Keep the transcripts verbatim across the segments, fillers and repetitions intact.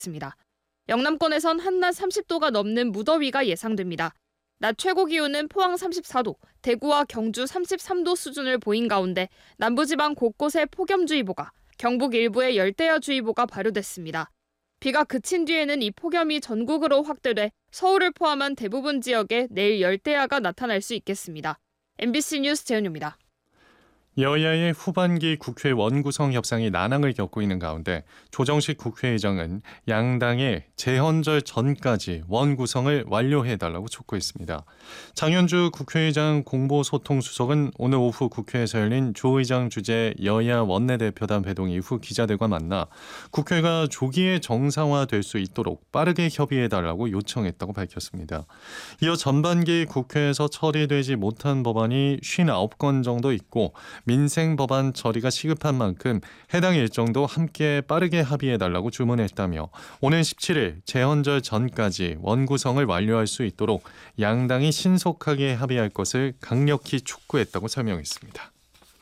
있습니다. 영남권에선 한낮 삼십 도가 넘는 무더위가 예상됩니다. 낮 최고 기온은 포항 삼십사 도, 대구와 경주 삼십삼 도 수준을 보인 가운데 남부지방 곳곳에 폭염주의보가, 경북 일부에 열대야주의보가 발효됐습니다. 비가 그친 뒤에는 이 폭염이 전국으로 확대돼 서울을 포함한 대부분 지역에 내일 열대야가 나타날 수 있겠습니다. 엠비씨 뉴스 재은유입니다. 여야의 후반기 국회 원구성 협상이 난항을 겪고 있는 가운데 조정식 국회의장은 양당의 재헌절 전까지 원구성을 완료해달라고 촉구했습니다. 장현주 국회의장 공보소통수석은 오늘 오후 국회에서 열린 조 의장 주재 여야 원내대표단 회동 이후 기자들과 만나 국회가 조기에 정상화될 수 있도록 빠르게 협의해달라고 요청했다고 밝혔습니다. 이어 전반기 국회에서 처리되지 못한 법안이 오십구 건 정도 있고 민생 법안 처리가 시급한 만큼 해당 일정도 함께 빠르게 합의해달라고 주문했다며 오는 십칠 일 재헌절 전까지 원구성을 완료할 수 있도록 양당이 신속하게 합의할 것을 강력히 촉구했다고 설명했습니다.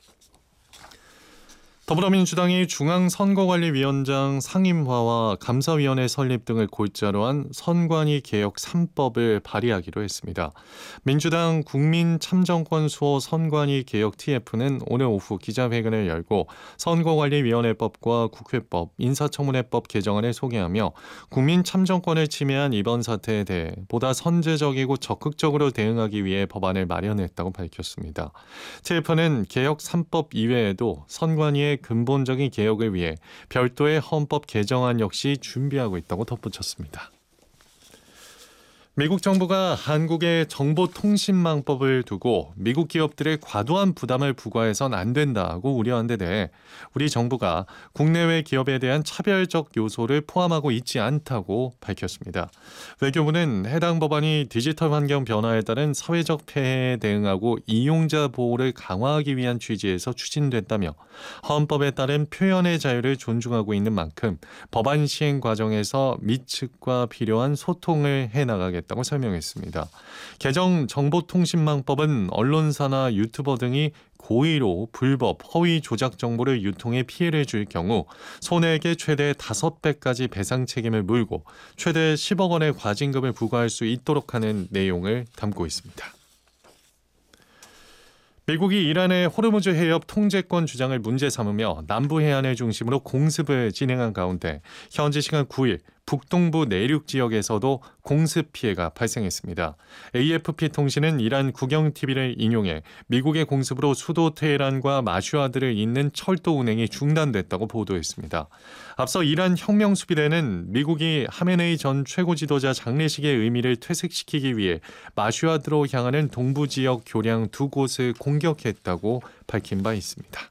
더불어민주당이 중앙선거관리위원장 상임화와 감사위원회 설립 등을 골자로 한 선관위 개혁 삼 법을 발의하기로 했습니다. 민주당 국민참정권 수호 선관위 개혁 티에프는 오늘 오후 기자회견을 열고 선거관리위원회법과 국회법, 인사청문회법 개정안을 소개하며 국민참정권을 침해한 이번 사태에 대해 보다 선제적이고 적극적으로 대응하기 위해 법안을 마련했다고 밝혔습니다. 티에프는 개혁 삼 법 이외에도 선관위의 근본적인 개혁을 위해 별도의 헌법 개정안 역시 준비하고 있다고 덧붙였습니다. 미국 정부가 한국의 정보통신망법을 두고 미국 기업들의 과도한 부담을 부과해선 안 된다고 우려한 데 대해 우리 정부가 국내외 기업에 대한 차별적 요소를 포함하고 있지 않다고 밝혔습니다. 외교부는 해당 법안이 디지털 환경 변화에 따른 사회적 폐해에 대응하고 이용자 보호를 강화하기 위한 취지에서 추진됐다며 헌법에 따른 표현의 자유를 존중하고 있는 만큼 법안 시행 과정에서 미측과 필요한 소통을 해나가겠다 다고 설명했습니다. 개정 정보통신망법은 언론사나 유튜버 등이 고의로 불법, 허위 조작 정보를 유통해 피해를 줄 경우 손해액의 최대 다섯 배까지 배상 책임을 물고 최대 십억 원의 과징금을 부과할 수 있도록 하는 내용을 담고 있습니다. 미국이 이란의 호르무즈 해협 통제권 주장을 문제 삼으며 남부 해안을 중심으로 공습을 진행한 가운데 현지 시간 구 일 북동부 내륙 지역에서도 공습 피해가 발생했습니다. 에이에프피 통신은 이란 국영티비를 인용해 미국의 공습으로 수도 테헤란과 마슈아드를 잇는 철도 운행이 중단됐다고 보도했습니다. 앞서 이란 혁명수비대는 미국이 하메네이 전 최고 지도자 장례식의 의미를 퇴색시키기 위해 마슈아드로 향하는 동부 지역 교량 두 곳을 공격했다고 밝힌 바 있습니다.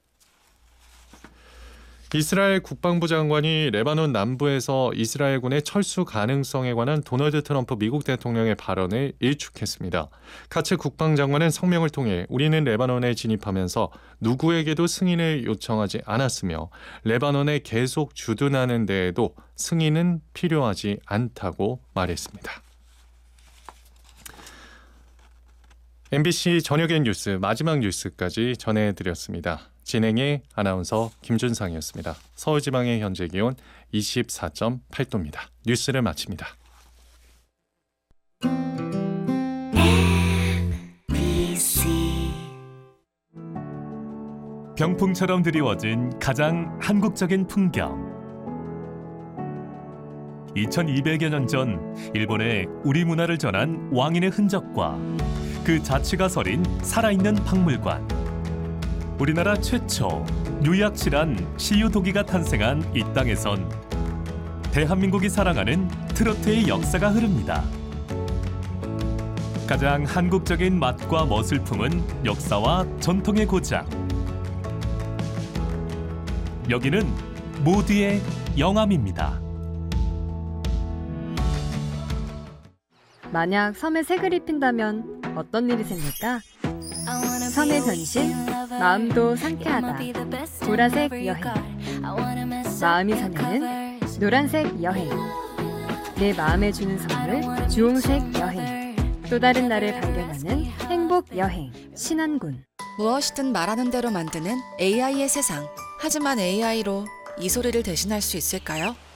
이스라엘 국방부 장관이 레바논 남부에서 이스라엘군의 철수 가능성에 관한 도널드 트럼프 미국 대통령의 발언을 일축했습니다. 카츠 국방장관은 성명을 통해 우리는 레바논에 진입하면서 누구에게도 승인을 요청하지 않았으며 레바논에 계속 주둔하는 데에도 승인은 필요하지 않다고 말했습니다. 엠비씨 저녁엔 뉴스 마지막 뉴스까지 전해드렸습니다. 진행의 아나운서 김준상이었습니다. 서울지방의 현재 기온 이십사 점 팔 도입니다. 뉴스를 마칩니다. 병풍처럼 드리워진 가장 한국적인 풍경. 이천이백여 년 전 일본에 우리 문화를 전한 왕인의 흔적과 그 자취가 서린 살아있는 박물관. 우리나라 최초 뉴약실한 시유도기가 탄생한 이 땅에선 대한민국이 사랑하는 트로트의 역사가 흐릅니다. 가장 한국적인 맛과 멋을 품은 역사와 전통의 고장. 여기는 모두의 영암입니다. 만약 섬에 색을 입힌다면 어떤 일이 생길까? 섬의 변신, 마음도 상쾌하다. 보라색 여행. 마음이 설레는 노란색 여행. 내 마음에 주는 선물, 주홍색 여행. 또 다른 나를 발견하는 행복 여행. 신안군. 무엇이든 말하는 대로 만드는 에이아이의 세상. 하지만 에이아이로 이 소리를 대신할 수 있을까요?